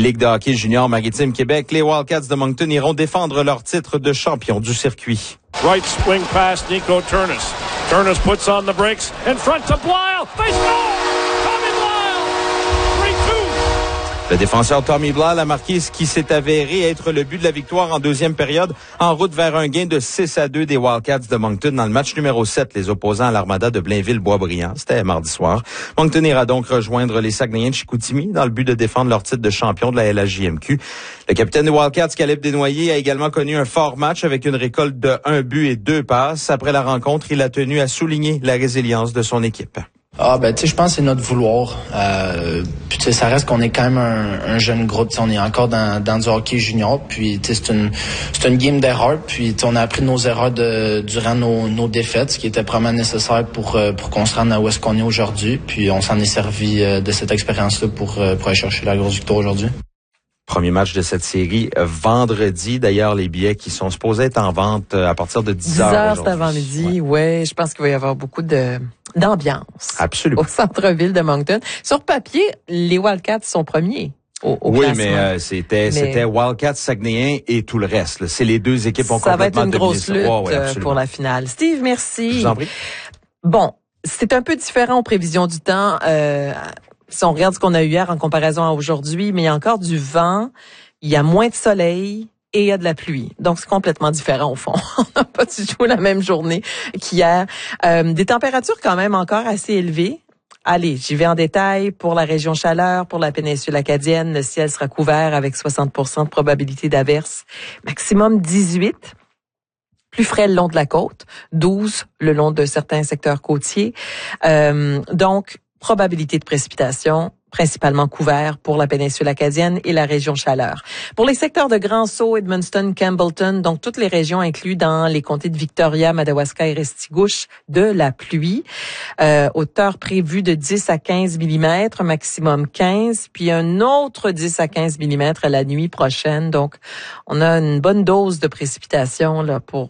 Ligue de hockey junior maritime Québec, les Wildcats de Moncton iront défendre leur titre de champion du circuit. Right swing pass, Nico Turnus. Turnus puts on the brakes. In front to Blyle. They score! Tommy Blyle! 3-2. Le défenseur Tommy Blyle a marqué ce qui s'est avéré être le but de la victoire en deuxième période, en route vers un gain de 6-2 des Wildcats de Moncton dans le match numéro 7, les opposants à l'Armada de Blainville-Boisbriand. C'était mardi soir. Moncton ira donc rejoindre les Saguenayens de Chicoutimi dans le but de défendre leur titre de champion de la LHJMQ. Le capitaine des Wildcats, Caleb Desnoyers, a également connu un fort match avec une récolte de 1 but et 2 passes. Après la rencontre, il a tenu à souligner la résilience de son équipe. Je pense que c'est notre vouloir. Puis ça reste qu'on est quand même un jeune groupe. On est encore dans du hockey junior. Puis c'est une game d'erreurs. Puis on a appris nos erreurs durant nos défaites, ce qui était probablement nécessaire pour qu'on se rende à où est-ce qu'on est aujourd'hui. Puis on s'en est servi de cette expérience-là pour aller chercher la grosse victoire aujourd'hui. Premier match de cette série vendredi. D'ailleurs, les billets qui sont supposés être en vente à partir de 10 heures c'est avant-midi. Ouais, je pense qu'il va y avoir beaucoup d'ambiance. Absolument. Au centre-ville de Moncton. Sur papier, les Wildcats sont premiers. Au oui, classement. mais c'était Wildcats, Saguenayens et tout le reste. Là. C'est les deux équipes ont complètement dominé. Ça va être une grosse lutte pour la finale. Steve, merci. Je vous en prie. Bon, c'est un peu différent aux prévisions du temps. Si on regarde ce qu'on a eu hier en comparaison à aujourd'hui, mais il y a encore du vent, il y a moins de soleil et il y a de la pluie. Donc, c'est complètement différent au fond. On n'a pas du tout la même journée qu'hier. Des températures quand même encore assez élevées. Allez, j'y vais en détail. Pour la région Chaleur, pour la péninsule acadienne, le ciel sera couvert avec 60% de probabilité d'averse. Maximum 18. Plus frais le long de la côte, 12 le long de certains secteurs côtiers. Donc, probabilité de précipitation principalement couvert pour la péninsule acadienne et la région Chaleur. Pour les secteurs de Grand Sault, Edmundston, Campbellton, donc toutes les régions incluses dans les comtés de Victoria, Madawaska et Restigouche, de la pluie. Hauteur prévue de 10 à 15 mm, maximum 15, puis un autre 10 à 15 mm la nuit prochaine. Donc, on a une bonne dose de précipitation là pour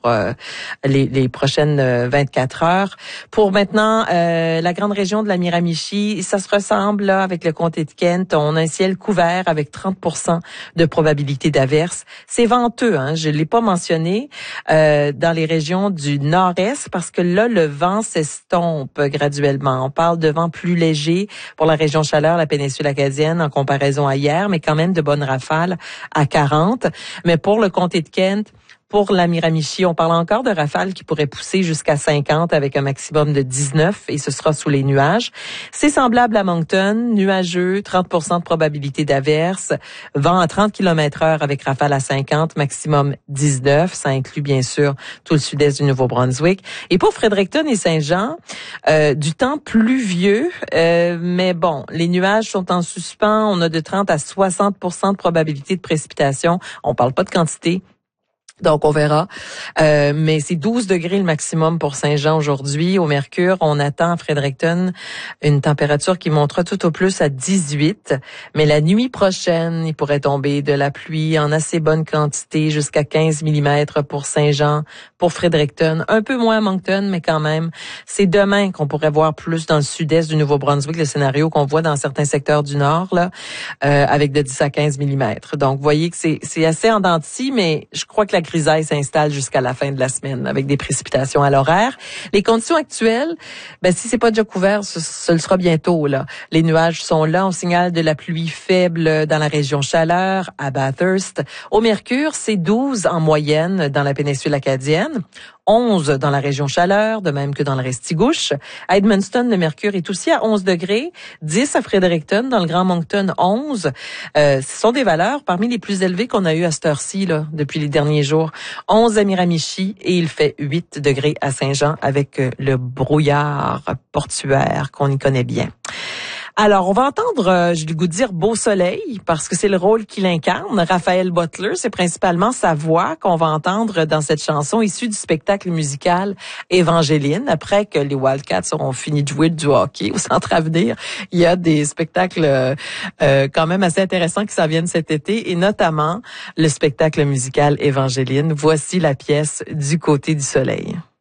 les prochaines 24 heures. Pour maintenant, la grande région de la Miramichi, ça se ressemble là avec le comté de Kent. On a un ciel couvert avec 30% de probabilité d'averse. C'est venteux, hein, je l'ai pas mentionné, dans les régions du nord-est parce que là, le vent s'estompe graduellement. On parle de vent plus léger pour la région Chaleur, la péninsule acadienne en comparaison à hier, mais quand même de bonnes rafales à 40. Mais pour le comté de Kent, pour la Miramichi, on parle encore de rafales qui pourraient pousser jusqu'à 50 avec un maximum de 19 et ce sera sous les nuages. C'est semblable à Moncton, nuageux, 30% de probabilité d'averse, vent à 30 km/h avec rafales à 50, maximum 19. Ça inclut bien sûr tout le sud-est du Nouveau-Brunswick. Et pour Fredericton et Saint-Jean, du temps pluvieux, mais bon, les nuages sont en suspens. On a de 30 à 60% de probabilité de précipitation. On parle pas de quantité. Donc, on verra. Mais c'est 12 degrés le maximum pour Saint-Jean aujourd'hui. Au mercure, on attend à Fredericton une température qui montera tout au plus à 18. Mais la nuit prochaine, il pourrait tomber de la pluie en assez bonne quantité, jusqu'à 15 mm pour Saint-Jean, pour Fredericton. Un peu moins à Moncton, mais quand même. C'est demain qu'on pourrait voir plus dans le sud-est du Nouveau-Brunswick, le scénario qu'on voit dans certains secteurs du nord, là, avec de 10 à 15 mm. Donc, vous voyez que c'est assez en dents de scie, mais je crois que la grisaille s'installe jusqu'à la fin de la semaine avec des précipitations à l'horaire. Les conditions actuelles, si c'est pas déjà couvert, ce le sera bientôt là. Les nuages sont là, on signale de la pluie faible dans la région Chaleur, à Bathurst. Au mercure, c'est 12 en moyenne dans la péninsule acadienne. 11 dans la région Chaleur, de même que dans le Restigouche. À Edmundston, le mercure est aussi à 11 degrés. 10 à Fredericton, dans le Grand Moncton, 11. Ce sont des valeurs parmi les plus élevées qu'on a eues à cette heure-ci, là, depuis les derniers jours. 11 à Miramichi et il fait 8 degrés à Saint-Jean avec le brouillard portuaire qu'on y connaît bien. Alors, on va entendre, j'ai le goût de dire Beau Soleil, parce que c'est le rôle qu'il incarne. Raphaël Butler, c'est principalement sa voix qu'on va entendre dans cette chanson issue du spectacle musical Évangéline. Après que les Wildcats auront fini de jouer du hockey au Centre Avenir, il y a des spectacles quand même assez intéressants qui s'en viennent cet été, et notamment le spectacle musical Évangéline. Voici la pièce Du côté du soleil.